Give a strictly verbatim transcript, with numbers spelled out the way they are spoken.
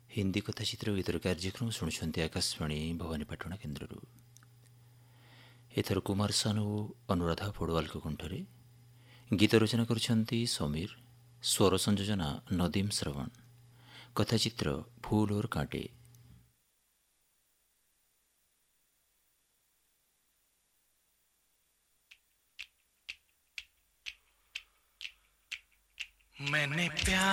ହିନ୍ଦୀ କଥାଚିତ୍ର ଗୀତର କାର୍ଯ୍ୟକ୍ରମ ଶୁଣୁଛନ୍ତି ଆକାଶବାଣୀ ଭବାନୀପାଟଣା କେନ୍ଦ୍ରରୁ। ଏଥର କୁମାର ସାନୁ ଓ ଅନୁରାଧା ପଡ଼ୱାଲଙ୍କ କଣ୍ଠରେ ଗୀତ ରଚନା କରିଛନ୍ତି ସମୀର, ସ୍ୱର ସଂଯୋଜନା ନଦୀମ ଶ୍ରବଣ, କଥାଚିତ୍ର ଫୁଲ ଓର କାଣ୍ଟେ। मैंने प्यार